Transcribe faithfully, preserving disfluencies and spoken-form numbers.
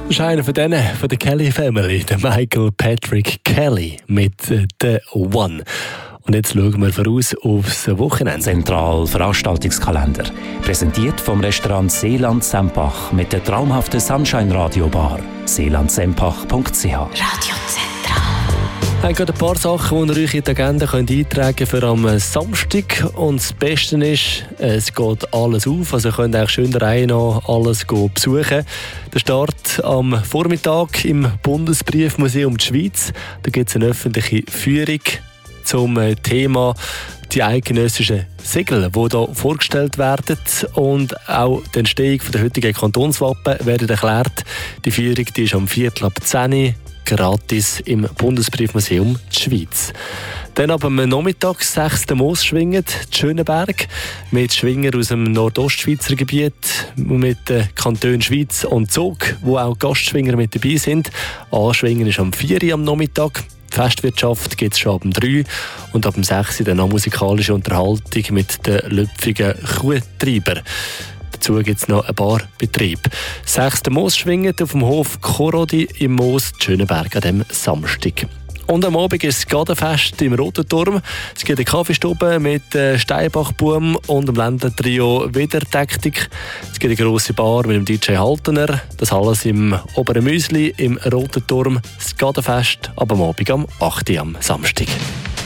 Das ist einer von denen, von der Kelly Family, der Michael Patrick Kelly mit äh, «The One». Und jetzt schauen wir voraus aufs Wochenende. Zentral Veranstaltungskalender. Präsentiert vom Restaurant Seeland Sempach mit der traumhaften Sunshine Radio Bar. seeland sempach punkt c h. Radio Zentral. Wir haben gerade ein paar Sachen, die ihr euch in die Agenda könnt eintragen könnt für am Samstag. Und das Beste ist, es geht alles auf. Also ihr könnt eigentlich schön der Reihe nach alles besuchen. Der Start am Vormittag im Bundesbriefmuseum der Schweiz. Da gibt es eine öffentliche Führung zum Thema die eidgenössischen Siegel, die hier vorgestellt werden, und auch die Entstehung der heutigen Kantonswappen werden erklärt. Die Führung die ist am Viertel ab zehn Uhr gratis im Bundesbriefmuseum der Schweiz. Dann ab am Nachmittag sechsten Moosschwingen, die Schönenberg, mit Schwinger aus dem Nordostschweizer Gebiet, mit den Kantonen Schweiz und Zug, wo auch Gastschwinger mit dabei sind. Anschwingen ist am vier Uhr am Nachmittag. Die Festwirtschaft gibt es schon ab dem drei Uhr und ab dem sechs Uhr dann noch musikalische Unterhaltung mit den lüpfigen Kuhtreiber. Dazu gibt es noch ein paar Betriebe. Sechste Moosschwingen auf dem Hof Korodi im Moos Schönenberg an diesem Samstag. Und am Abend ist das Gadenfest im Roten Turm. Es gibt eine Kaffeestube mit äh, Steinbachbaum und dem Ländler-Trio Wiedertaktik. Es gibt eine grosse Bar mit dem D J Haltener. Das alles im Oberen Müsli im Roten Turm. Das Gadenfest ab am Abend am acht Uhr am Samstag.